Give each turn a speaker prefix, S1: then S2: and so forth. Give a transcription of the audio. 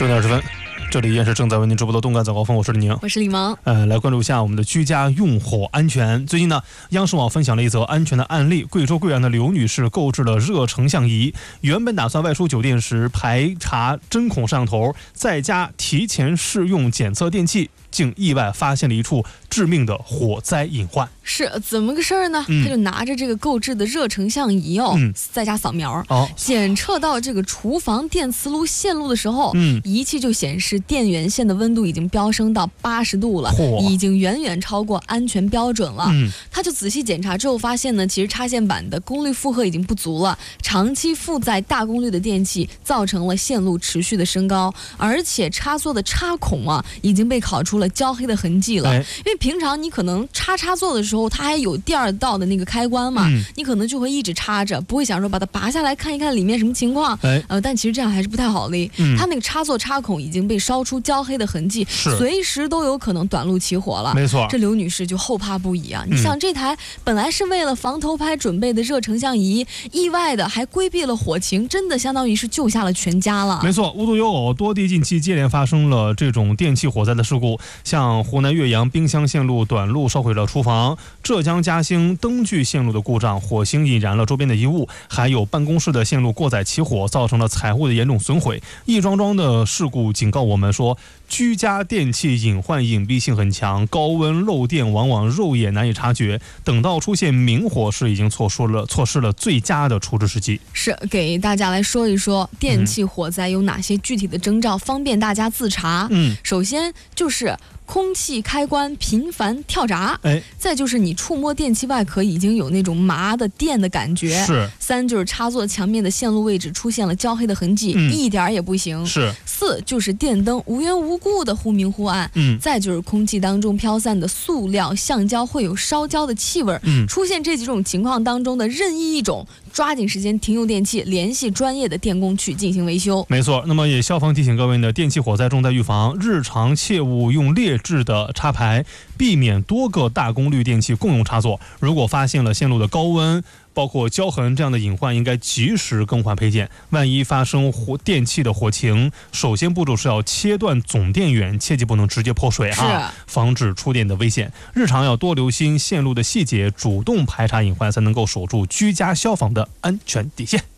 S1: 9:20，这里依然是正在为您直播的动感早高峰，我是李宁，
S2: 我是李萌。
S1: 来关注一下我们的居家用火安全。最近呢，央视网分享了一则安全的案例，贵州贵阳的刘女士购置了热成像仪，原本打算外出酒店时排查针孔摄像头，在家提前试用检测电器，竟意外发现了一处致命的火灾隐患。
S2: 是怎么个事儿呢？他就拿着这个购置的热成像仪在家扫描，检测到这个厨房电磁炉线路的时候，仪器就显示电源线的温度已经飙升到80度了，已经远远超过安全标准了。他就仔细检查之后发现呢，其实插线板的功率负荷已经不足了，长期负载大功率的电器造成了线路持续的升高，而且插座的插孔已经被烤出了焦黑的痕迹了。因为平常你可能插座的时候，它还有第二道的那个开关嘛，你可能就会一直插着，不会想说把它拔下来看一看里面什么情况。但其实这样还是不太好的。它那个插座插孔已经被烧出焦黑的痕迹，随时都有可能短路起火了。
S1: 没错，
S2: 这刘女士就后怕不已啊！你想，这台本来是为了防偷拍准备的热成像仪，意外的还规避了火情，真的相当于是救下了全家了。
S1: 没错，无独有偶，多地近期接连发生了这种电器火灾的事故，像湖南岳阳冰箱线路短路烧毁了厨房，浙江嘉兴灯具线路的故障，火星引燃了周边的衣物，还有办公室的线路过载起火，造成了财物的严重损毁。一桩桩的事故警告我们说，居家电器隐患隐蔽性很强，高温漏电往往肉眼难以察觉，等到出现明火时已经错失了最佳的处置时机。
S2: 是给大家来说一说电器火灾有哪些具体的征兆，方便大家自查。首先就是空气开关频繁跳闸，再就是你触摸电器外壳已经有那种麻的电的感觉。3就是插座墙面的线路位置出现了焦黑的痕迹，一点也不行。4就是电灯无缘无故的忽明忽暗。再就是空气当中飘散的塑料、橡胶会有烧焦的气味。出现这几种情况当中的任意一种，抓紧时间停用电器，联系专业的电工去进行维修。
S1: 没错，那么也消防提醒各位呢，电器火灾重在预防，日常切勿用劣质的插排，避免多个大功率电器共用插座。如果发现了线路的高温包括焦痕这样的隐患，应该及时更换配件。万一发生电器的火情，首先步骤是要切断总电源，切记不能直接泼水防止触电的危险。日常要多留心线路的细节，主动排查隐患，才能够守住居家消防的安全底线。